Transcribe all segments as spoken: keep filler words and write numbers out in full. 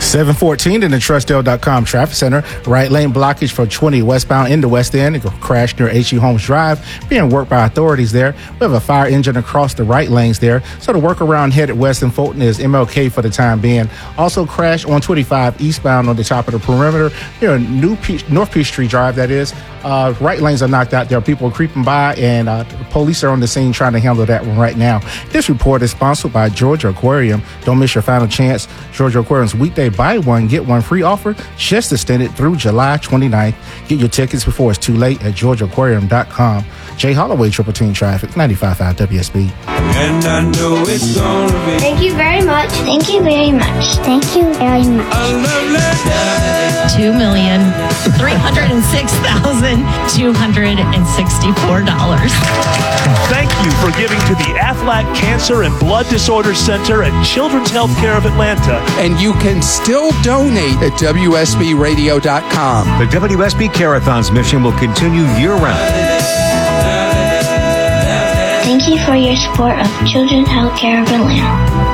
seven fourteen in the Trustdale dot com traffic center. Right lane blockage for twenty westbound into West End. It crashed near H E Holmes Drive, being worked by authorities there. We have a fire engine across the right lanes there. So the workaround headed west in Fulton is M L K for the time being. Also crashed on twenty-five eastbound on the top of the perimeter here in New Pe- North Peachtree Drive, that is. Uh, right lanes are knocked out there. People are creeping by, and uh, the police are on the scene trying to handle that one right now. This report is sponsored by Georgia Aquarium. Don't miss your final chance. Georgia Aquarium's weekday buy one, get one free offer just extended through July twenty-ninth. Get your tickets before it's too late at georgia aquarium dot com. Jay Holloway, Triple Team Traffic, ninety-five point five W S B. And I know it's gonna be. Thank you very much. Thank you very much. Thank you very much. Two million three hundred six thousand two hundred sixty-four dollars. Thank you for giving to the Aflac Cancer and Blood Disorders Center at Children's Healthcare of Atlanta. And you can still donate at W S B radio dot com. The W S B Carathon's mission will continue year-round. Thank you for your support of Children's Healthcare of Atlanta.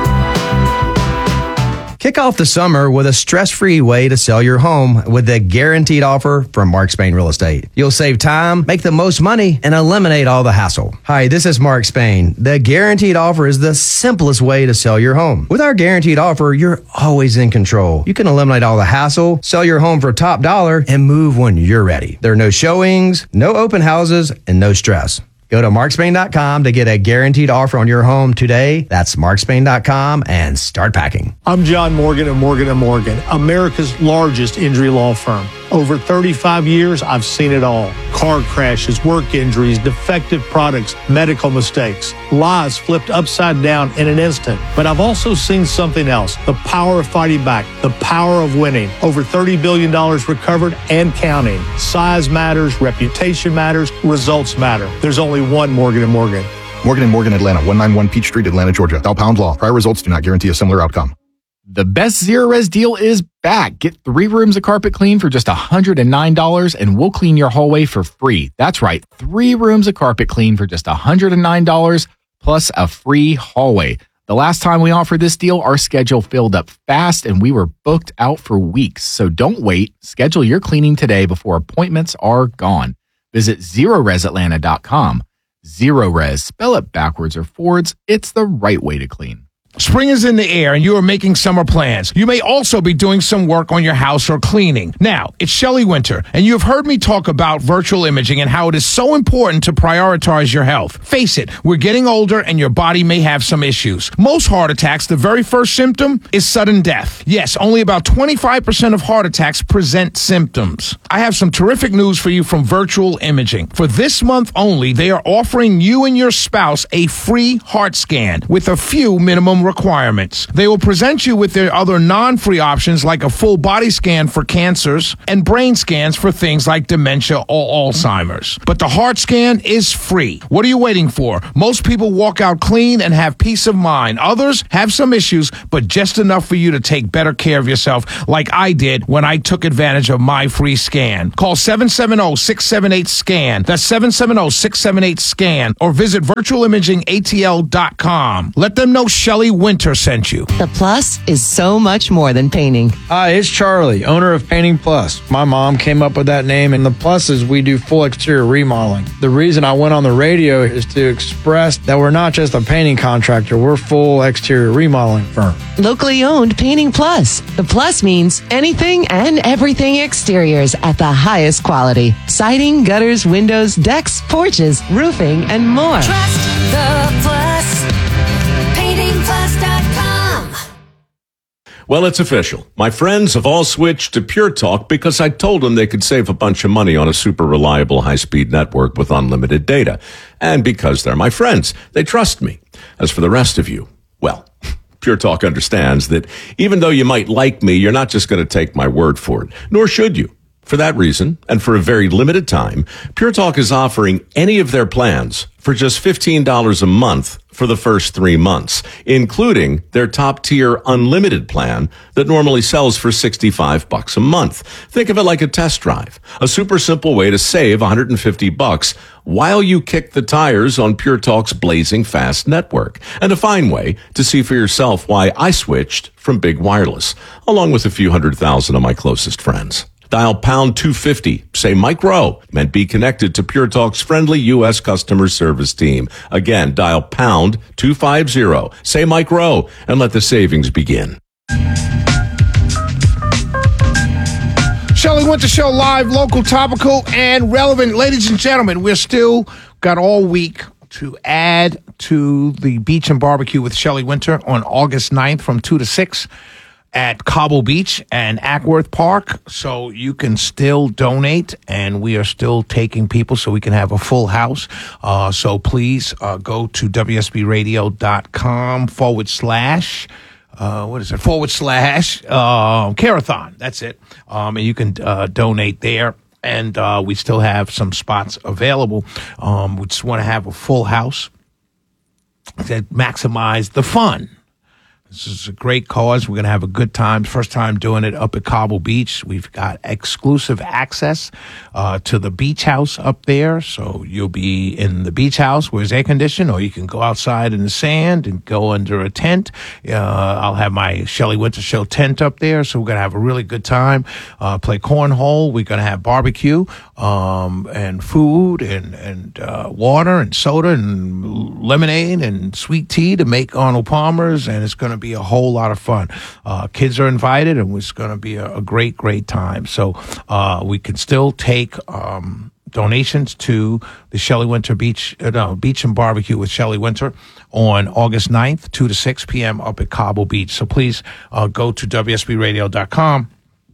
Kick off the summer with a stress-free way to sell your home with the guaranteed offer from Mark Spain Real Estate. You'll save time, make the most money, and eliminate all the hassle. Hi, this is Mark Spain. The guaranteed offer is the simplest way to sell your home. With our guaranteed offer, you're always in control. You can eliminate all the hassle, sell your home for top dollar, and move when you're ready. There are no showings, no open houses, and no stress. Go to mark spain dot com to get a guaranteed offer on your home today. That's mark spain dot com and start packing. I'm John Morgan of Morgan and Morgan, America's largest injury law firm. Over thirty-five years, I've seen it all. Car crashes, work injuries, defective products, medical mistakes, lives flipped upside down in an instant. But I've also seen something else, the power of fighting back, the power of winning. Over thirty billion dollars recovered and counting. Size matters, reputation matters, results matter. There's only one Morgan and Morgan. Morgan and Morgan, Atlanta, one ninety-one Peach Street, Atlanta, Georgia. Thou pound law. Prior results do not guarantee a similar outcome. The best Zero Res deal is back. Get three rooms of carpet clean for just one hundred nine dollars and we'll clean your hallway for free. That's right. Three rooms of carpet clean for just one hundred nine dollars plus a free hallway. The last time we offered this deal, our schedule filled up fast and we were booked out for weeks. So don't wait. Schedule your cleaning today before appointments are gone. Visit zero res atlanta dot com. Zero Res. Spell it backwards or forwards. It's the right way to clean. Spring is in the air and you are making summer plans. You may also be doing some work on your house or cleaning. Now, it's Shelley Winter, and you have heard me talk about virtual imaging and how it is so important to prioritize your health. Face it, we're getting older and your body may have some issues. Most heart attacks, the very first symptom is sudden death. Yes, only about twenty-five percent of heart attacks present symptoms. I have some terrific news for you from Virtual Imaging. For this month only, they are offering you and your spouse a free heart scan with a few minimum requirements. They will present you with their other non-free options like a full body scan for cancers and brain scans for things like dementia or Alzheimer's. But the heart scan is free. What are you waiting for? Most people walk out clean and have peace of mind. Others have some issues, but just enough for you to take better care of yourself like I did when I took advantage of my free scan. Call seven seven zero, six seven eight, SCAN. That's seven seven zero, six seven eight, SCAN or visit virtual imaging A T L dot com. Let them know Shelley Winter sent you. The Plus is so much more than painting. Hi, it's Charlie, owner of Painting Plus. My mom came up with that name, and the Plus is we do full exterior remodeling. The reason I went on the radio is to express that we're not just a painting contractor, we're full exterior remodeling firm. Locally owned Painting Plus. The Plus means anything and everything exteriors at the highest quality. Siding, gutters, windows, decks, porches, roofing, and more. Trust the Plus. painting plus dot com. Well, it's official. My friends have all switched to Pure Talk because I told them they could save a bunch of money on a super reliable high-speed network with unlimited data. And because they're my friends, they trust me. As for the rest of you, well, Pure Talk understands that even though you might like me, you're not just going to take my word for it, nor should you. For that reason, and for a very limited time, Pure Talk is offering any of their plans for just fifteen dollars a month for the first three months, including their top-tier unlimited plan that normally sells for sixty-five bucks a month. Think of it like a test drive, a super simple way to save one hundred fifty bucks while you kick the tires on Pure Talk's blazing fast network, and a fine way to see for yourself why I switched from Big Wireless, along with a few hundred thousand of my closest friends. Dial pound two fifty, say Mike Rowe, and be connected to Pure Talk's friendly U S customer service team. Again, dial pound two fifty, say Mike Rowe, and let the savings begin. Shelley Winter Show live, local, topical, and relevant. Ladies and gentlemen, we're still got all week to add to the Beach and Barbecue with Shelley Winter on August ninth from two to six. At Cobble Beach and Ackworth Park, so you can still donate, and we are still taking people so we can have a full house. Uh, so please uh, go to WSBradio.com forward slash, uh, what is it, forward slash, uh, Carathon. That's it. Um, and you can uh, donate there. And uh, we still have some spots available. Um, we just want to have a full house that maximize the fun. This is a great cause. We're going to have a good time. First time doing it up at Cobble Beach. We've got exclusive access uh, to the beach house up there. So you'll be in the beach house where it's air conditioned, or you can go outside in the sand and go under a tent. Uh, I'll have my Shelley Winter Show tent up there. So we're going to have a really good time. Uh, play cornhole. We're going to have barbecue um, and food and, and uh, water and soda and lemonade and sweet tea to make Arnold Palmer's. And it's going to be a whole lot of fun. Uh, kids are invited, and it's going to be a, a great, great time. So uh, we can still take um, donations to the Shelley Winter Beach, uh, no, Beach and Barbecue with Shelley Winter on August ninth, two to six p.m. up at Cobble Beach. So please uh, go to W S B radio dot com.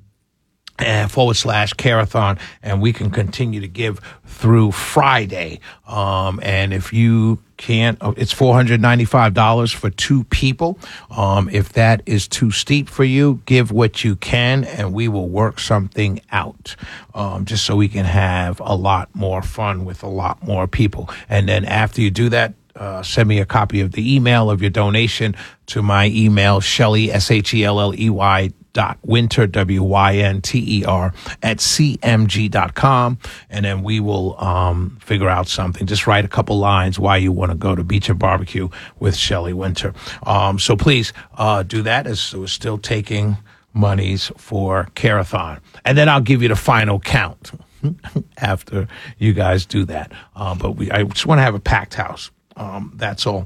And forward slash Carathon, and we can continue to give through Friday. Um, and if you can't, it's four hundred ninety-five dollars for two people. Um, if that is too steep for you, give what you can, and we will work something out, um, just so we can have a lot more fun with a lot more people. And then after you do that, Uh, send me a copy of the email of your donation to my email, Shelley, S H E L L E Y, dot winter, W Y N T E R, at C M G dot com, and then we will um, figure out something. Just write a couple lines why you want to go to Beach and Barbecue with Shelley Winter. Um, so please uh, do that, as we're still taking monies for Carathon. And then I'll give you the final count after you guys do that. Uh, but we, I just want to have a packed house. Um, that's all.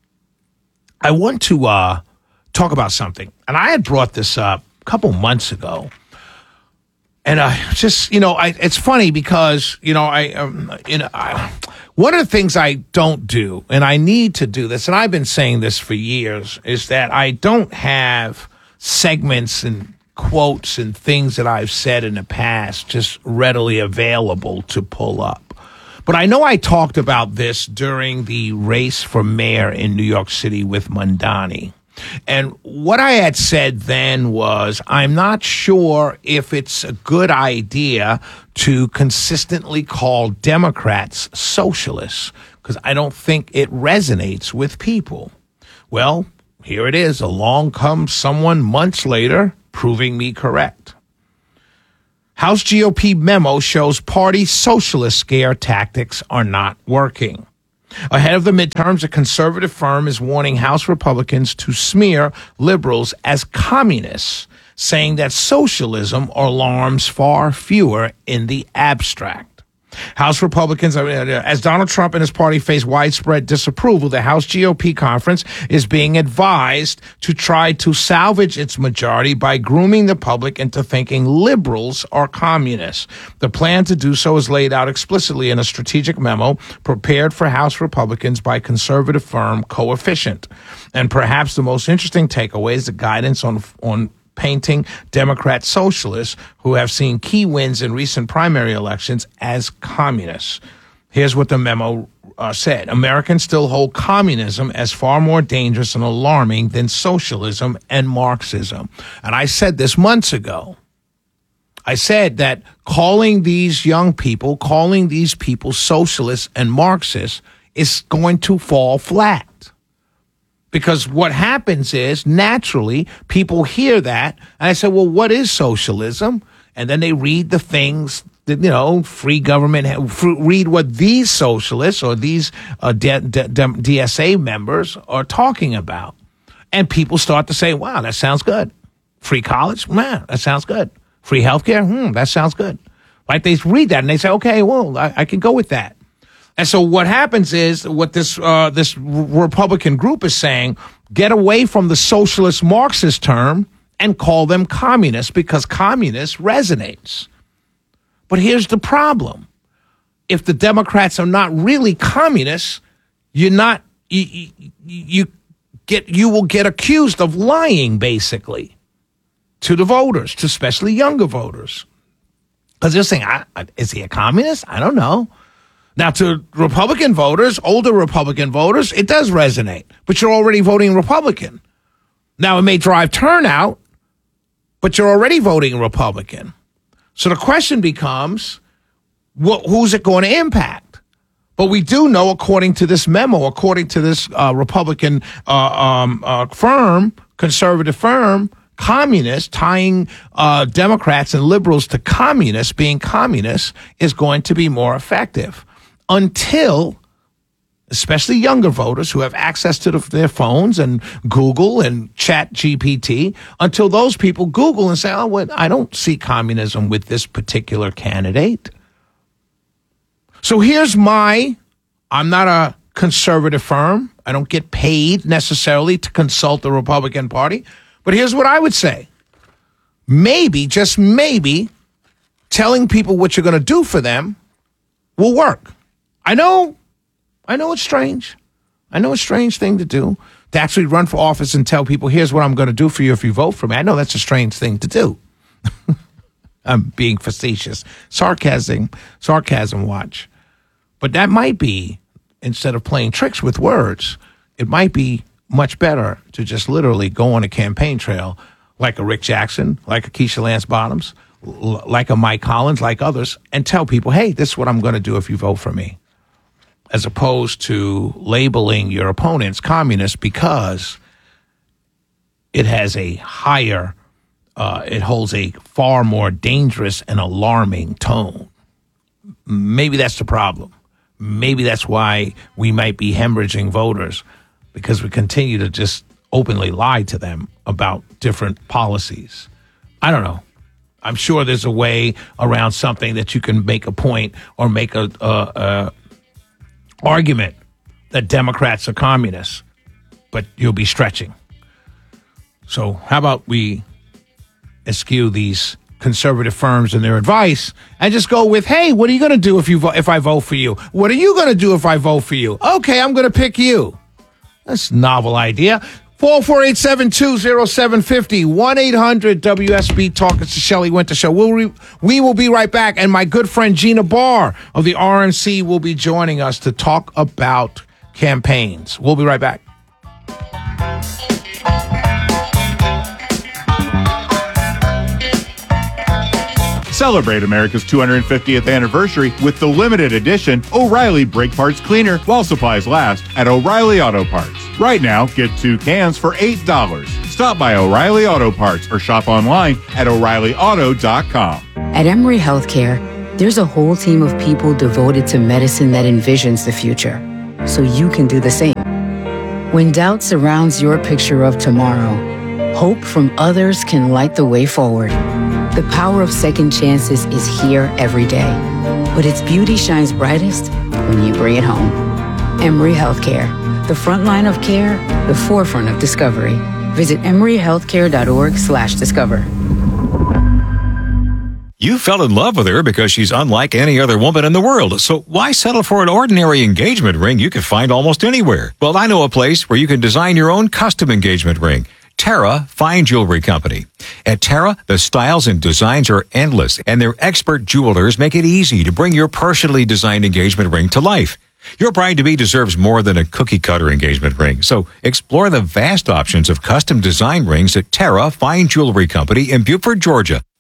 I want to uh, talk about something, and I had brought this up a couple months ago, and I just, you know, I, it's funny because, you know, I, um, you know, I, one of the things I don't do, and I need to do this, and I've been saying this for years, is that I don't have segments and quotes and things that I've said in the past just readily available to pull up. But I know I talked about this during the race for mayor in New York City with Mondani. And what I had said then was, I'm not sure if it's a good idea to consistently call Democrats socialists, because I don't think it resonates with people. Well, here it is. Along comes someone months later proving me correct. House G O P memo shows party socialist scare tactics are not working. Ahead of the midterms, a conservative firm is warning House Republicans to smear liberals as communists, saying that socialism alarms far fewer in the abstract. House Republicans, as Donald Trump and his party face widespread disapproval, the House G O P conference is being advised to try to salvage its majority by grooming the public into thinking liberals are communists. The plan to do so is laid out explicitly in a strategic memo prepared for House Republicans by conservative firm Coefficient. And perhaps the most interesting takeaway is the guidance on on painting Democrat socialists who have seen key wins in recent primary elections as communists. Here's what the memo uh, said. Americans still hold communism as far more dangerous and alarming than socialism and Marxism. And I said this months ago. I said that calling these young people, calling these people socialists and Marxists is going to fall flat. Because what happens is, naturally, people hear that, and I say, well, what is socialism? And then they read the things that, you know, free government, read what these socialists or these uh, D- D- D S A members are talking about. And people start to say, wow, that sounds good. Free college? Man, that sounds good. Free healthcare? Hmm, that sounds good. Like, they read that and they say, okay, well, I, I can go with that. And so what happens is, what this uh, this Republican group is saying, get away from the socialist Marxist term and call them communists, because communist resonates. But here's the problem. If the Democrats are not really communists, you're not, you, you, you get, you will get accused of lying, basically, to the voters, to especially younger voters. Because they're saying, I, I, is he a communist? I don't know. Now, to Republican voters, older Republican voters, it does resonate, but you're already voting Republican. Now, it may drive turnout, but you're already voting Republican. So the question becomes, wh- who's it going to impact? But we do know, according to this memo, according to this uh, Republican uh, um, uh, firm, conservative firm, communists, tying uh, Democrats and liberals to communists, being communists, is going to be more effective. Until, especially younger voters who have access to the, their phones and Google and Chat G P T, until those people Google and say, oh, well, I don't see communism with this particular candidate. So here's my, I'm not a conservative firm. I don't get paid necessarily to consult the Republican Party. But here's what I would say. Maybe, just maybe, telling people what you're going to do for them will work. I know, I know it's strange. I know it's a strange thing to do, to actually run for office and tell people, here's what I'm going to do for you if you vote for me. I know that's a strange thing to do. I'm being facetious. Sarcasm, sarcasm watch. But that might be, instead of playing tricks with words, it might be much better to just literally go on a campaign trail like a Rick Jackson, like a Keisha Lance Bottoms, l- like a Mike Collins, like others, and tell people, hey, this is what I'm going to do if you vote for me. As opposed to labeling your opponents communists, because it has a higher, uh, it holds a far more dangerous and alarming tone. Maybe that's the problem. Maybe that's why we might be hemorrhaging voters, because we continue to just openly lie to them about different policies. I don't know. I'm sure there's a way around something that you can make a point or make a, a, a argument that Democrats are communists, but you'll be stretching. So how about we eschew these conservative firms and their advice and just go with, hey, what are you going to do if you vo- if I vote for you? What are you going to do if I vote for you? Okay, I'm going to pick you. That's a novel idea. four four eight seven two zero seven five zero, one eight hundred W S B Talk. It's the Shelley Winter Show. We'll re- we will be right back, and my good friend Gina Barr of the R N C will be joining us to talk about campaigns. We'll be right back. Celebrate America's two hundred fiftieth anniversary with the limited edition O'Reilly Brake Parts Cleaner while supplies last at O'Reilly Auto Parts. Right now, get two cans for eight dollars. Stop by O'Reilly Auto Parts or shop online at O'Reilly Auto dot com. At Emory Healthcare, there's a whole team of people devoted to medicine that envisions the future, so you can do the same. When doubt surrounds your picture of tomorrow, hope from others can light the way forward. The power of second chances is here every day, but its beauty shines brightest when you bring it home. Emory Healthcare, the front line of care, the forefront of discovery. Visit emory healthcare dot org slash discover. You fell in love with her because she's unlike any other woman in the world. So why settle for an ordinary engagement ring you could find almost anywhere? Well, I know a place where you can design your own custom engagement ring. Terra Fine Jewelry Company. At Terra, the styles and designs are endless, and their expert jewelers make it easy to bring your personally designed engagement ring to life. Your bride-to-be deserves more than a cookie-cutter engagement ring, so explore the vast options of custom design rings at Terra Fine Jewelry Company in Beaufort, Georgia.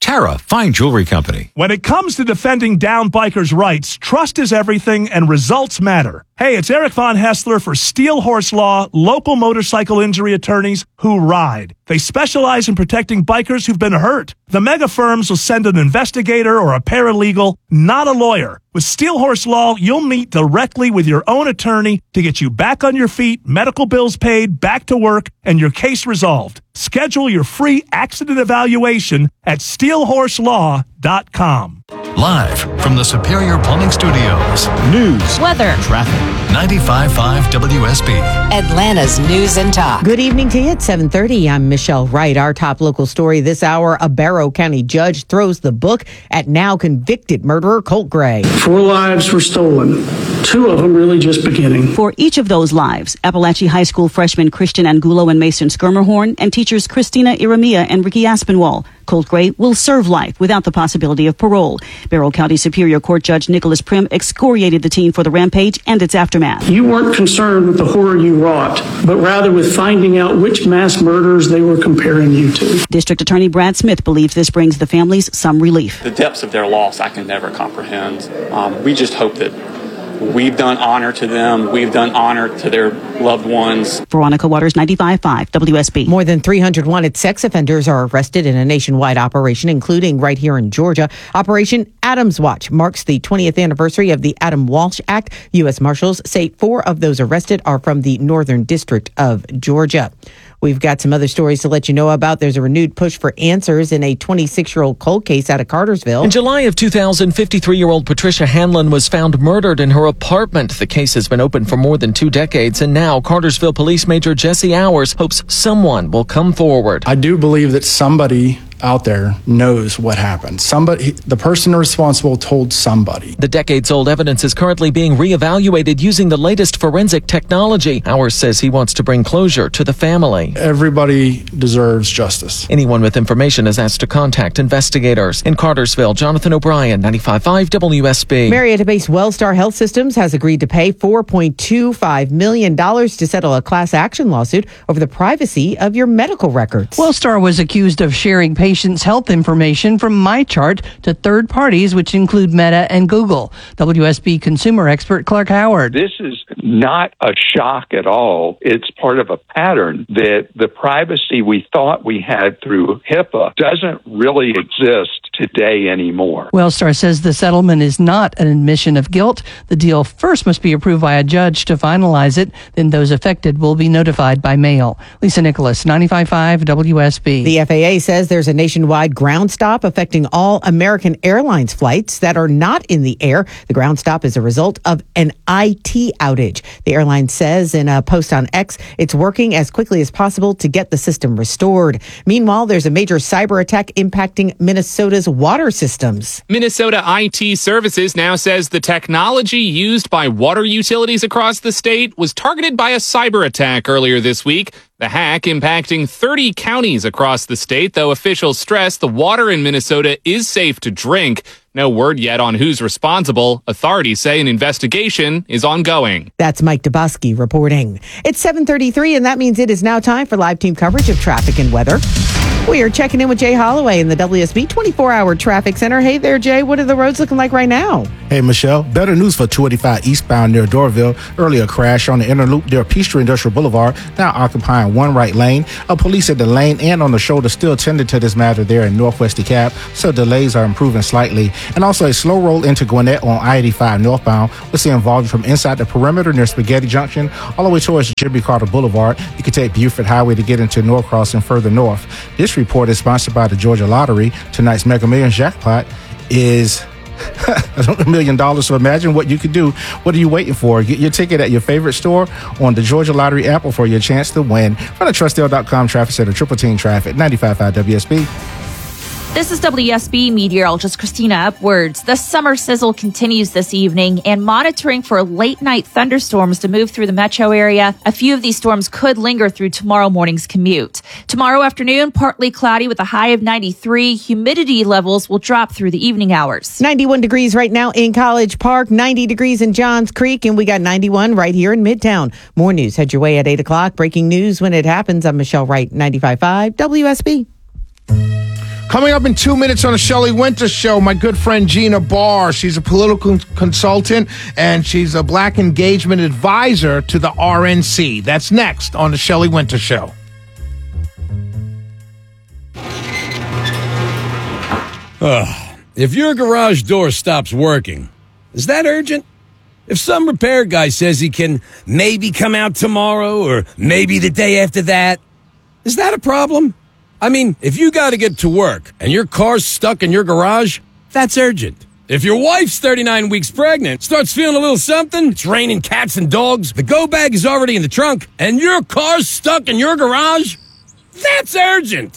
Tara Fine Jewelry Company. When it comes to defending down bikers' rights, trust is everything and results matter. Hey, it's Eric Von Hessler for Steel Horse Law, local motorcycle injury attorneys who ride. They specialize in protecting bikers who've been hurt. The mega firms will send an investigator or a paralegal, not a lawyer. With Steel Horse Law, you'll meet directly with your own attorney to get you back on your feet, medical bills paid, back to work, and your case resolved. Schedule your free accident evaluation at steel horse law dot com. Live from the Superior Plumbing Studios. News, weather, traffic. ninety-five point five W S B. Atlanta's News and Talk. Good evening to you at seven thirty. I'm Michelle Wright. Our top local story this hour, a Barrow County judge throws the book at now convicted murderer Colt Gray. Four lives were stolen. Two of them really just beginning. For each of those lives, Appalachian High School freshmen Christian Angulo and Mason Skirmerhorn and teachers Christina Iramia and Ricky Aspinwall, Colt Gray will serve life without the possibility of parole. Barrow County Superior Court Judge Nicholas Prim excoriated the teen for the rampage and its aftermath. You weren't concerned with the horror you wrought, but rather with finding out which mass murders they were comparing you to. District Attorney Brad Smith believes this brings the families some relief. The depths of their loss I can never comprehend. Um, we just hope that we've done honor to them. We've done honor to their loved ones. Veronica Waters, ninety-five point five W S B. More than three hundred wanted sex offenders are arrested in a nationwide operation, including right here in Georgia. Operation Adams Watch marks the twentieth anniversary of the Adam Walsh Act. U S Marshals say four of those arrested are from the Northern District of Georgia. We've got some other stories to let you know about. There's a renewed push for answers in a twenty-six-year-old cold case out of Cartersville. In July of two thousand, fifty-three-year-old Patricia Hanlon was found murdered in her apartment. The case has been open for more than two decades, and now Cartersville Police Major Jesse Hours hopes someone will come forward. I do believe that somebody out there knows what happened. Somebody, the person responsible told somebody. The decades-old evidence is currently being reevaluated using the latest forensic technology. Hours says he wants to bring closure to the family. Everybody deserves justice. Anyone with information is asked to contact investigators. In Cartersville, Jonathan O'Brien, ninety-five point five W S B. Marietta-based Wellstar Health Systems has agreed to pay four point two five million dollars to settle a class action lawsuit over the privacy of your medical records. Wellstar was accused of sharing patients' health information from MyChart to third parties, which include Meta and Google. W S B consumer expert Clark Howard. This is not a shock at all. It's part of a pattern that the privacy we thought we had through HIPAA doesn't really exist today anymore. Wellstar says the settlement is not an admission of guilt. The deal first must be approved by a judge to finalize it. Then those affected will be notified by mail. Lisa Nicholas, ninety-five point five W S B. The F A A says there's a nationwide ground stop affecting all American Airlines flights that are not in the air. The ground stop is a result of an I T outage. The airline says in a post on X, it's working as quickly as possible to get the system restored. Meanwhile, there's a major cyber attack impacting Minnesota's water systems. Minnesota I T Services now says the technology used by water utilities across the state was targeted by a cyber attack earlier this week. The hack impacting thirty counties across the state, though officials stress the water in Minnesota is safe to drink. No word yet on who's responsible. Authorities say an investigation is ongoing. That's Mike Dubosky reporting. It's seven thirty-three, and that means it is now time for live team coverage of traffic and weather. We are checking in with Jay Holloway in the W S B twenty-four hour traffic center. Hey there, Jay. What are the roads looking like right now? Hey, Michelle. Better news for two eighty-five eastbound near Dorville. Earlier crash on the inner loop near Peachtree Industrial Boulevard, now occupying one right lane. Uh, police at the lane and on the shoulder still tending to this matter there in Northwest DeKalb, so delays are improving slightly. And also a slow roll into Gwinnett on I eighty-five northbound. We're seeing volume from inside the perimeter near Spaghetti Junction all the way towards Jimmy Carter Boulevard. You can take Buford Highway to get into Norcross and further north. This report is sponsored by the Georgia Lottery. Tonight's Mega Millions jackpot is a million dollars. So imagine what you could do. What are you waiting for? Get your ticket at your favorite store on the Georgia Lottery app for your chance to win. From the Trustdale dot com traffic center, Triple Team Traffic, ninety-five point five W S B. This is W S B meteorologist Christina Upwards. The summer sizzle continues this evening, and monitoring for late night thunderstorms to move through the metro area. A few of these storms could linger through tomorrow morning's commute. Tomorrow afternoon, partly cloudy with a high of ninety-three. Humidity levels will drop through the evening hours. ninety-one degrees right now in College Park, ninety degrees in Johns Creek, and we got ninety-one right here in Midtown. More news head your way at eight o'clock. Breaking news when it happens. I'm Michelle Wright, ninety-five point five W S B. Coming up in two minutes on the Shelley Winter Show, my good friend Gina Barr. She's a political consultant, and she's a black engagement advisor to the R N C. That's next on the Shelley Winter Show. Ugh. If your garage door stops working, is that urgent? If some repair guy says he can maybe come out tomorrow or maybe the day after that, is that a problem? I mean, if you got to get to work and your car's stuck in your garage, that's urgent. If your wife's thirty-nine weeks pregnant, starts feeling a little something, it's raining cats and dogs, the go bag is already in the trunk, and your car's stuck in your garage, that's urgent.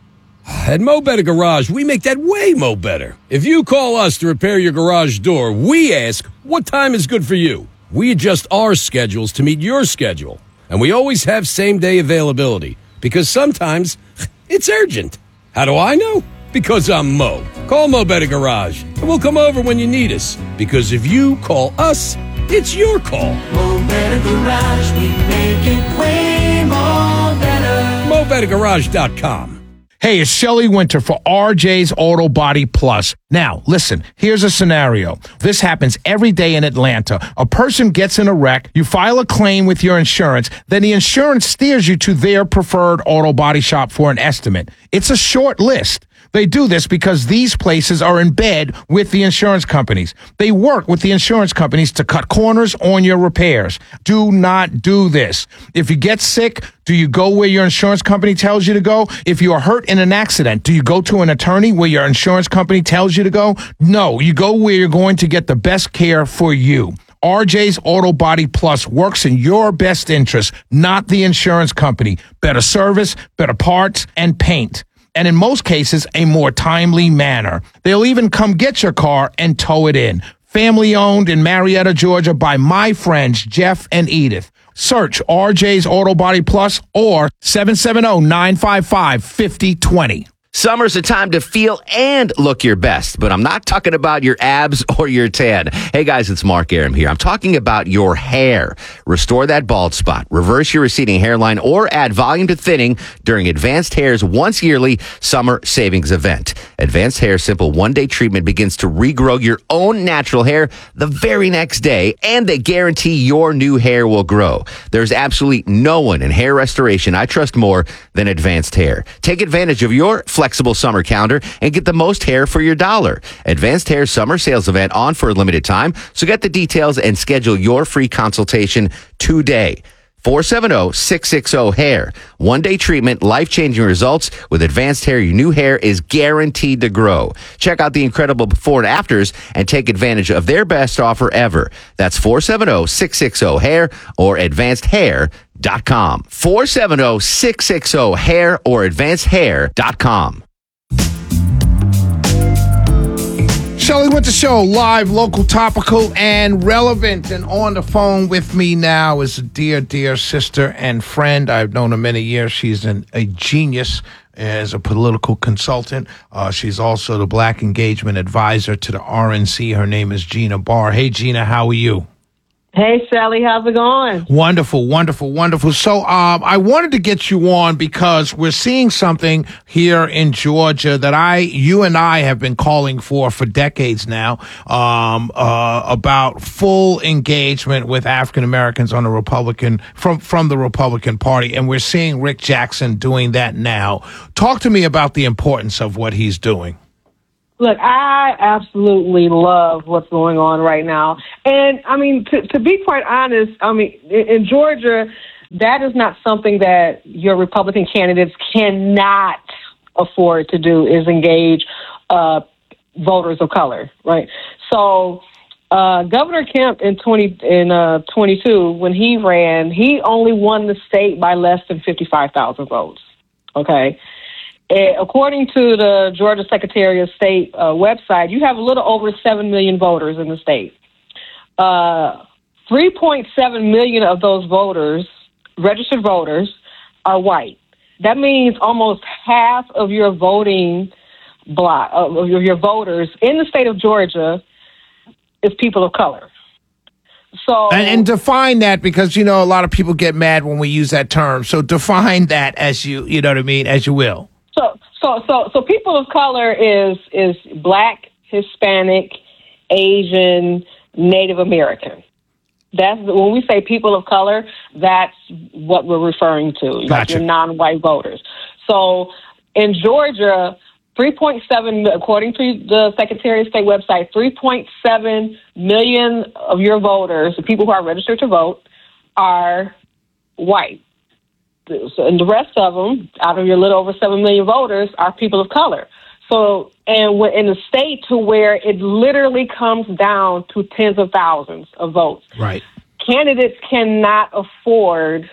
At Mo Better Garage, we make that way mo better. If you call us to repair your garage door, we ask, what time is good for you? We adjust our schedules to meet your schedule. And we always have same-day availability, because sometimes it's urgent. How do I know? Because I'm Mo. Call Mo Better Garage, and we'll come over when you need us. Because if you call us, it's your call. Mo Better Garage, we make it way more better. Mo Better Garage dot com. Hey, it's Shelley Winter for R J's Auto Body Plus. Now, listen, here's a scenario. This happens every day in Atlanta. A person gets in a wreck, you file a claim with your insurance, then the insurance steers you to their preferred auto body shop for an estimate. It's a short list. They do this because these places are in bed with the insurance companies. They work with the insurance companies to cut corners on your repairs. Do not do this. If you get sick, do you go where your insurance company tells you to go? If you are hurt in an accident, do you go to an attorney where your insurance company tells you to go? No, you go where you're going to get the best care for you. R J's Auto Body Plus works in your best interest, not the insurance company. Better service, better parts, and paint. And in most cases, a more timely manner. They'll even come get your car and tow it in. Family owned in Marietta, Georgia by my friends Jeff and Edith. Search R J's Auto Body Plus or seven seven zero, nine five five, five zero two zero. Summer's a time to feel and look your best, but I'm not talking about your abs or your tan. Hey guys, it's Mark Aram here. I'm talking about your hair. Restore that bald spot, reverse your receding hairline, or add volume to thinning during Advanced Hair's once yearly summer savings event. Advanced Hair's simple one-day treatment begins to regrow your own natural hair the very next day, and they guarantee your new hair will grow. There's absolutely no one in hair restoration I trust more than Advanced Hair. Take advantage of your flexible summer calendar and get the most hair for your dollar. Advanced Hair summer sales event on for a limited time, so get the details and schedule your free consultation today. four seven zero, six six zero, hair. One-day treatment, life-changing results. With Advanced Hair, your new hair is guaranteed to grow. Check out the incredible before and afters and take advantage of their best offer ever. That's four seven zero, six six zero, hair or advanced hair dot com. four seven zero, six six zero, hair or advanced hair dot com. Shelley Winter Show, live, local, topical, and relevant. And on the phone with me now is a dear, dear sister and friend. I've known her many years. She's an, a genius as a political consultant. Uh, she's also the Black Engagement Advisor to the R N C. Her name is Gina Barr. Hey, Gina, how are you? Hey, Sally, how's it going? Wonderful, wonderful, wonderful. So um, I wanted to get you on because we're seeing something here in Georgia that I, you and I have been calling for for decades now, um, uh, about full engagement with African Americans on the Republican, from, from the Republican Party. And we're seeing Rick Jackson doing that now. Talk to me about the importance of what he's doing. Look, I absolutely love what's going on right now. And, I mean, to, to be quite honest, I mean, in, in Georgia, that is not something that your Republican candidates cannot afford to do, is engage uh, voters of color, right? So uh, Governor Kemp in twenty in uh, twenty-two, when he ran, he only won the state by less than fifty-five thousand votes, okay? According to the Georgia Secretary of State uh, website, you have a little over seven million voters in the state. Uh, three point seven million of those voters, registered voters, are white. That means almost half of your voting block, of your voters in the state of Georgia is people of color. So and, and define that, because, you know, a lot of people get mad when we use that term. So define that as you, you know what I mean, as you will. So, So, so, so people of color is is Black, Hispanic, Asian, Native American. That's when we say people of color. That's what we're referring to, like Gotcha. your non-white voters. So, in Georgia, three point seven, according to the Secretary of State website, three point seven million of your voters, the people who are registered to vote, are white. So, and the rest of them, out of your little over seven million voters, are people of color. So, and we're in a state to where it literally comes down to tens of thousands of votes. Right. Candidates cannot afford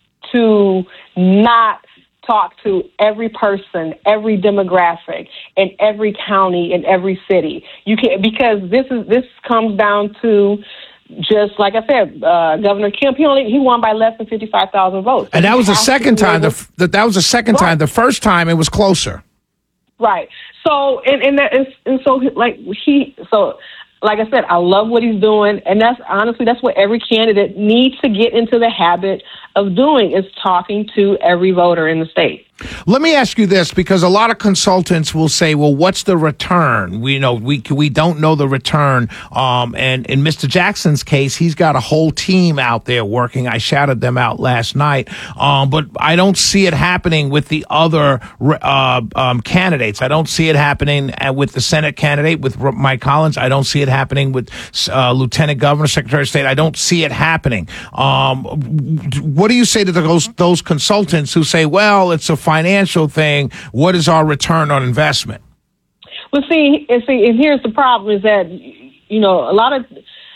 to not talk to every person, every demographic, in every county, in every city. You can because this is this comes down to. Just like I said, uh, Governor Kemp, he only he won by less than fifty-five thousand votes, And that was the second time. The, The, the, that was the second right. time. The first time it was closer. right. So and and that is, and so like he so like I said, I love what he's doing, and that's honestly that's what every candidate needs to get into the habit of doing is talking to every voter in the state. Let me ask you this, because a lot of consultants will say, well, what's the return? We know we we don't know the return. Um, and in Mister Jackson's case, he's got a whole team out there working. I shouted them out last night. Um, but I don't see it happening with the other uh, um, candidates. I don't see it happening with the Senate candidate, with Mike Collins. I don't see it happening with uh, Lieutenant Governor, Secretary of State. I don't see it happening. Um, what do you say to those those consultants who say, well, it's a financial thing? What is our return on investment? Well, see, and see, and here's the problem: is that you know a lot of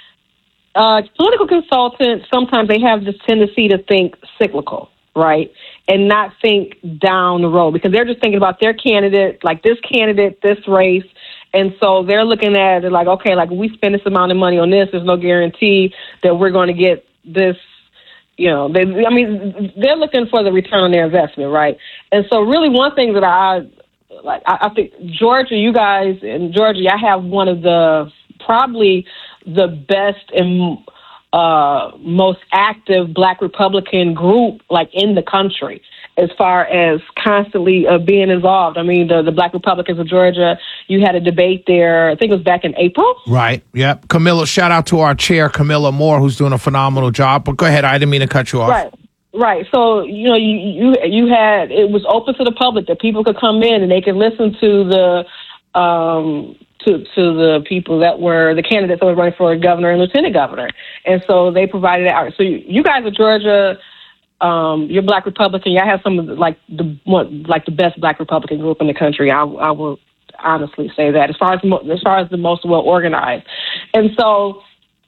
uh, political consultants sometimes they have this tendency to think cyclical, right, and not think down the road because they're just thinking about their candidate, like this candidate, this race. And so they're looking at it like, okay, like we spend this amount of money on this, there's no guarantee that we're going to get this. You know, they, I mean, they're looking for the return on their investment, right? And so really one thing that I, like, I, I think Georgia, you guys in Georgia, I have one of the, probably the best and uh, most active Black Republican group, like, in the country as far as constantly uh, being involved. I mean, the, the Black Republicans of Georgia, you had a debate there, I think it was back in April. Right, yep. Camilla, shout out to our chair, Camilla Moore, who's doing a phenomenal job. But go ahead, I didn't mean to cut you off. Right. Right. So, you know, you, you you had, it was open to the public that people could come in and they could listen to the, um, to, to the people that were, the candidates that were running for governor and lieutenant governor. And so they provided that. So you, you guys are Georgia, um, you're Black Republican. Y'all have some of the, like the one, like the best Black Republican group in the country. I, I will honestly say that as far as, as far as the most well organized. And so,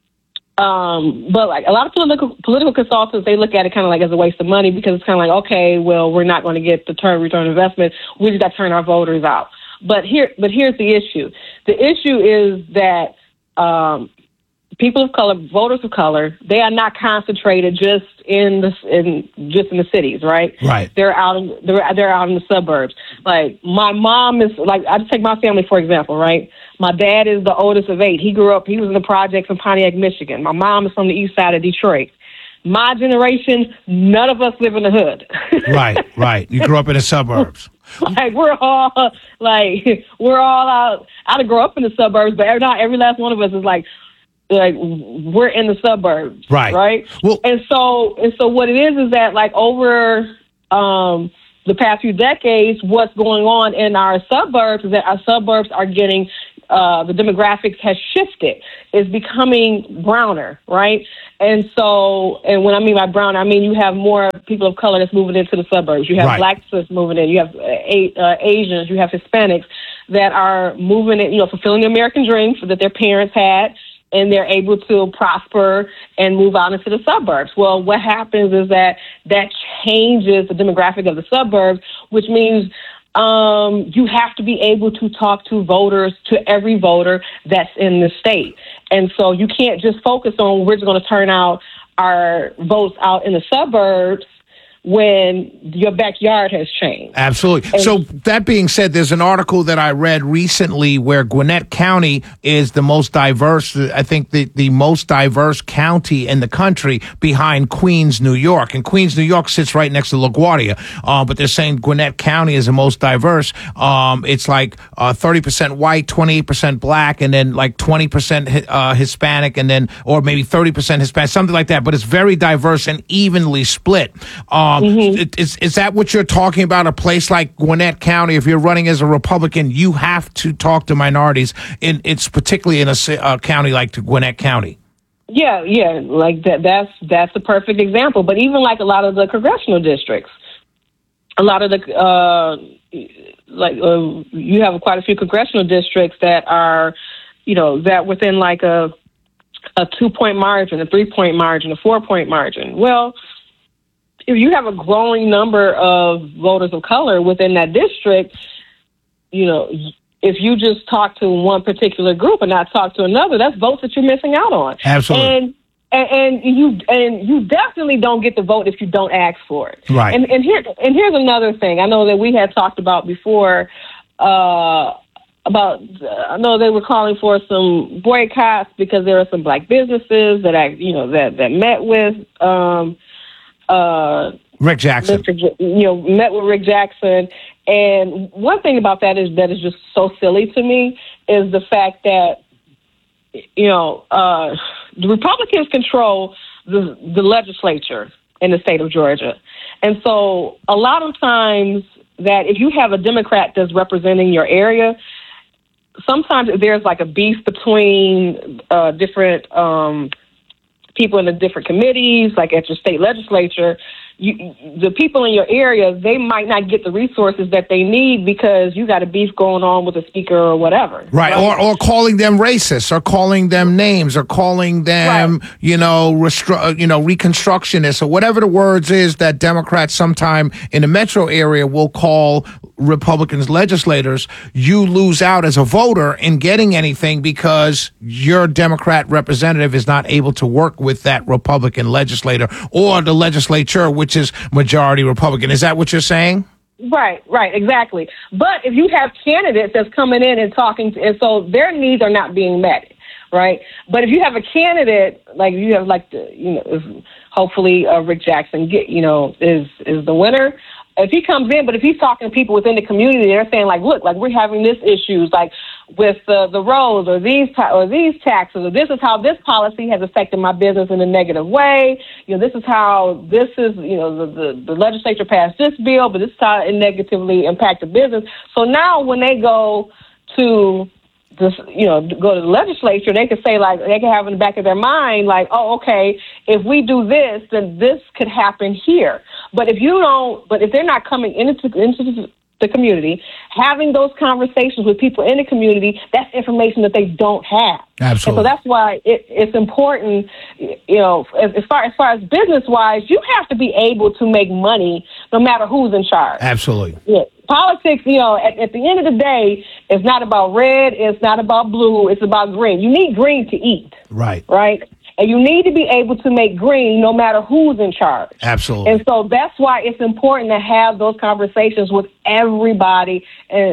Um, but like a lot of political political consultants, they look at it kind of like as a waste of money because it's kind of like, okay, well, we're not going to get the term return on investment. We just got to turn our voters out. But here, but here's the issue. The issue is that um, people of color, voters of color, they are not concentrated just in the in just in the cities, right? Right. They're out in they're they're out in the suburbs. Like my mom is like I just take my family for example, right? My dad is the oldest of eight. He grew up. He was in the projects in Pontiac, Michigan. My mom is from the east side of Detroit. My generation, none of us live in the hood. Right, right. You grew up in the suburbs. Like we're all like we're all out. I didn't grow up in the suburbs, but every every last one of us is like. Like we're in the suburbs, right? Right. Well, and so and so what it is is that like over um, the past few decades, what's going on in our suburbs is that our suburbs are getting uh, the demographics has shifted. It's becoming browner, right? And so, and when I mean by brown, I mean you have more people of color that's moving into the suburbs. You have right. Blacks that's moving in. You have uh, uh, Asians. You have Hispanics that are moving in. You know, fulfilling the American dream that their parents had. And they're able to prosper and move out into the suburbs. Well, what happens is that that changes the demographic of the suburbs, which means um, you have to be able to talk to voters, to every voter that's in the state. And so you can't just focus on we're just going to turn out our votes out in the suburbs when your backyard has changed. Absolutely. And- so that being said, there's an article that I read recently where Gwinnett County is the most diverse, I think the, the most diverse county in the country behind Queens, New York. And Queens, New York sits right next to LaGuardia. Uh, but they're saying Gwinnett County is the most diverse. Um, it's like uh, thirty percent white, twenty-eight percent black, and then like twenty percent uh, Hispanic, and then, or maybe thirty percent Hispanic, something like that. But it's very diverse and evenly split. Um, Mm-hmm. Is, is that what you're talking about? A place like Gwinnett County, if you're running as a Republican, you have to talk to minorities. In it's particularly in a uh, county like Gwinnett County. Yeah, yeah, like that. That's that's a perfect example. But even like a lot of the congressional districts, a lot of the uh, like uh, you have quite a few congressional districts that are, you know, that within like a a two point margin, a three point margin, a four point margin. Well, if you have a growing number of voters of color within that district, you know, if you just talk to one particular group and not talk to another, that's votes that you're missing out on. Absolutely. And and, and you and you definitely don't get the vote if you don't ask for it. Right. And and here and here's another thing. I know that we had talked about before. Uh, about I know they were calling for some boycotts because there are some black businesses that I you know that that met with. Um, Uh, Rick Jackson. Mister J- you know, met with Rick Jackson. And one thing about that is that is just so silly to me is the fact that, you know, uh, the Republicans control the, the legislature in the state of Georgia. And so a lot of times that if you have a Democrat that's representing your area, sometimes there's like a beef between uh, different um people in the different committees, like at your state legislature, you, the people in your area, they might not get the resources that they need because you got a beef going on with a speaker or whatever. Right. Or, or calling them racist, or calling them names, or calling them, right. you know, restru- you know, reconstructionists, or whatever the words is that Democrats sometime in the metro area will call Republicans legislators. You lose out as a voter in getting anything because your Democrat representative is not able to work with that Republican legislator or the legislature, which is majority Republican. Is that what you're saying? Right, right, exactly. But if you have candidates that's coming in and talking, to, and so their needs are not being met, right? But if you have a candidate, like you have, like the, you know, if hopefully uh, Rick Jackson get, you know, is is the winner. If he comes in, but if he's talking to people within the community, they're saying like, look, like we're having this issues, like with uh, the roads or these ta- or these taxes, or this is how this policy has affected my business in a negative way. You know, this is how this is, you know, the, the, the legislature passed this bill, but this is how it negatively impacted business. So now when they go to this, you know, go to the legislature, they could say like, they can have in the back of their mind, like, oh, okay, if we do this, then this could happen here. But if you don't, but if they're not coming into, into the community, having those conversations with people in the community, that's information that they don't have. Absolutely. And so that's why it, it's important, you know, as, as far as far as business wise, you have to be able to make money no matter who's in charge. Absolutely. Yeah. Politics, you know, at, at the end of the day, it's not about red, it's not about blue, it's about green. You need green to eat. Right. Right? And you need to be able to make green no matter who's in charge. Absolutely. And so that's why it's important to have those conversations with everybody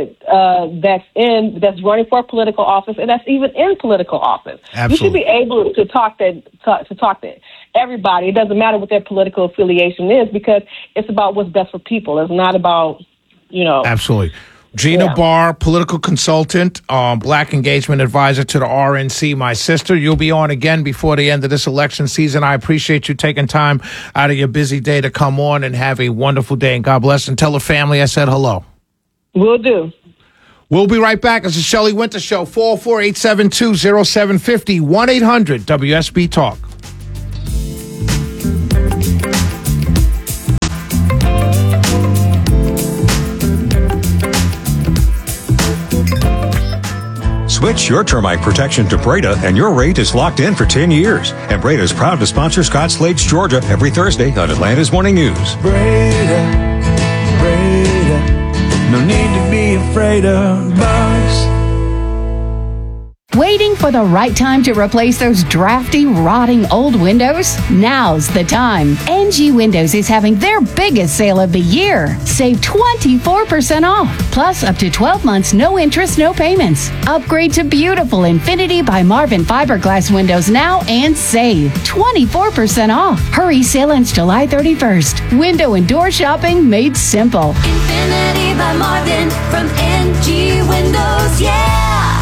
uh, that's in that's running for political office and that's even in political office. Absolutely. You should be able to talk to, to, to talk to everybody. It doesn't matter what their political affiliation is because it's about what's best for people. It's not about, you know. Absolutely. Gina yeah. Barr, political consultant, um, black engagement advisor to the R N C. My sister, you'll be on again before the end of this election season. I appreciate you taking time out of your busy day to come on, and have a wonderful day. And God bless. And tell the family I said hello. Will do. We'll be right back. It's the Shelley Winter Show. four oh four, eight seven two, oh seven five oh, one eight hundred W S B Talk. Switch your termite protection to Breda, and your rate is locked in for ten years. And Breda is proud to sponsor Scott Slade's Georgia every Thursday on Atlanta's Morning News. Breda, Breda, no need to be afraid of bugs. Waiting for the right time to replace those drafty, rotting old windows? Now's the time. N G Windows is having their biggest sale of the year. Save twenty-four percent off, plus up to twelve months, no interest, no payments. Upgrade to beautiful Infinity by Marvin fiberglass windows now and save twenty-four percent off. Hurry, sale ends July thirty-first. Window and door shopping made simple. Infinity by Marvin from N G Windows, yeah!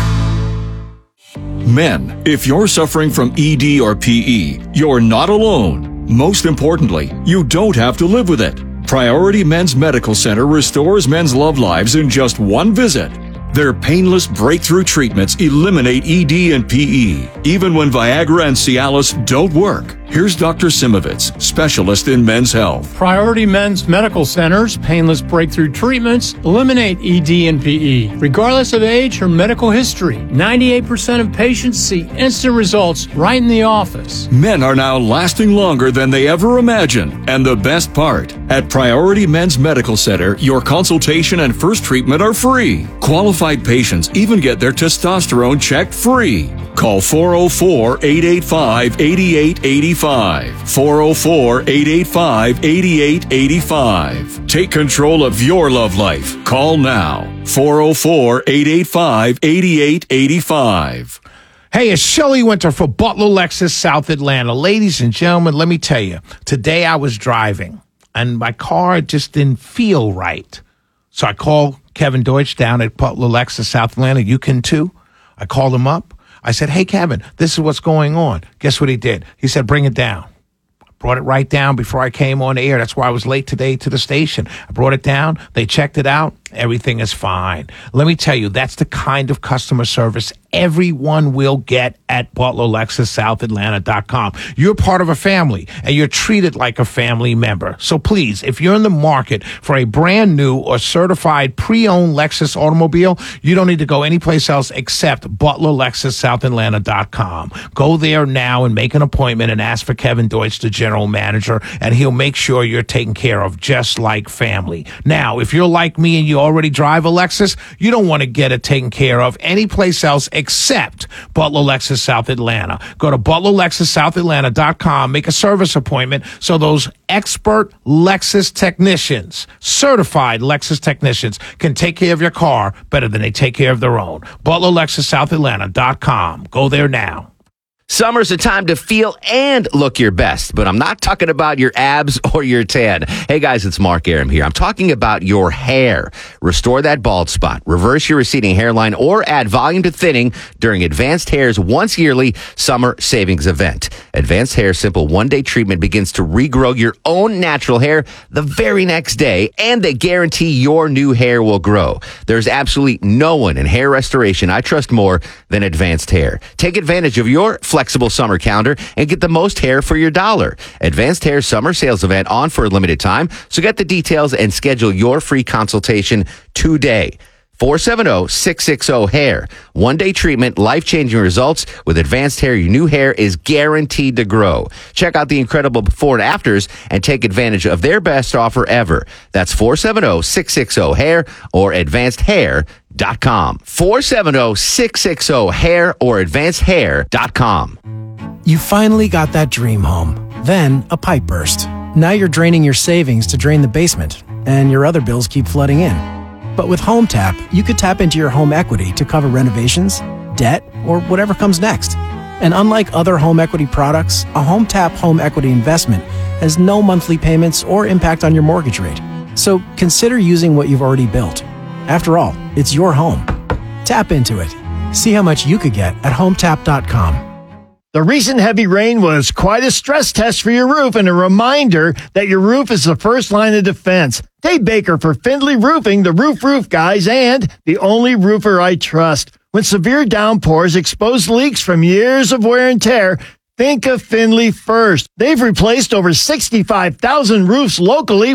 Men, if you're suffering from E D or P E, you're not alone. Most importantly, you don't have to live with it. Priority Men's Medical Center restores men's love lives in just one visit. Their painless breakthrough treatments eliminate E D and P E, even when Viagra and Cialis don't work. Here's Doctor Simovitz, specialist in men's health. Priority Men's Medical Center's painless breakthrough treatments eliminate E D and P E, regardless of age or medical history. ninety-eight percent of patients see instant results right in the office. Men are now lasting longer than they ever imagined. And the best part, at Priority Men's Medical Center, your consultation and first treatment are free. Qualified patients even get their testosterone checked free. Call four oh four, eight eight five, eight eight eight five. four oh four, eight eight five, eight eight eight five. Take control of your love life. Call now. four oh four, eight eight five, eight eight eight five. Hey, it's Shelley Winter for Butler Lexus South Atlanta. Ladies and gentlemen, let me tell you, today I was driving and my car just didn't feel right. So I called Kevin Deutsch down at Butler Lexus South Atlanta. You can too. I called him up. I said, hey, Kevin, this is what's going on. Guess what he did? He said, bring it down. I brought it right down before I came on the air. That's why I was late today to the station. I brought it down. They checked it out. Everything is fine. Let me tell you, that's the kind of customer service everyone will get at Butler Lexus South Atlanta dot com. You're part of a family, and you're treated like a family member. So please, if you're in the market for a brand new or certified pre-owned Lexus automobile, you don't need to go anyplace else except Butler Lexus South Atlanta dot com. Go there now and make an appointment and ask for Kevin Deutsch, the general manager, and he'll make sure you're taken care of just like family. Now, if you're like me and you already drive a Lexus, you don't want to get it taken care of anyplace else except Butler Lexus South Atlanta. Go to Butler Lexus South Atlanta dot com, make a service appointment so those expert Lexus technicians, certified Lexus technicians, can take care of your car better than they take care of their own. Butler Lexus South Atlanta dot com. Go there now. Summer's a time to feel and look your best, but I'm not talking about your abs or your tan. Hey guys, it's Mark Aram here. I'm talking about your hair. Restore that bald spot, reverse your receding hairline, or add volume to thinning during Advanced Hair's once yearly summer savings event. Advanced Hair Simple one-day treatment begins to regrow your own natural hair the very next day, and they guarantee your new hair will grow. There's absolutely no one in hair restoration I trust more than Advanced Hair. Take advantage of your flexible summer calendar and get the most hair for your dollar. Advanced Hair Summer Sales Event on for a limited time, so get the details and schedule your free consultation today. four seven zero, six six zero, hair. One-day treatment, life-changing results. With Advanced Hair, your new hair is guaranteed to grow. Check out the incredible before and afters and take advantage of their best offer ever. That's four seven zero, six six zero, hair or advanced hair dot com. four seven zero, six six zero, hair or advanced hair dot com. You finally got that dream home. Then a pipe burst. Now you're draining your savings to drain the basement, and your other bills keep flooding in. But with Home Tap, you could tap into your home equity to cover renovations, debt, or whatever comes next. And unlike other home equity products, a Home Tap home equity investment has no monthly payments or impact on your mortgage rate. So consider using what you've already built. After all, it's your home. Tap into it. See how much you could get at home tap dot com. The recent heavy rain was quite a stress test for your roof and a reminder that your roof is the first line of defense. Dave Baker for Findlay Roofing, the Roof Roof Guys, and the only roofer I trust. When severe downpours expose leaks from years of wear and tear, think of Findlay first. They've replaced over sixty-five thousand roofs locally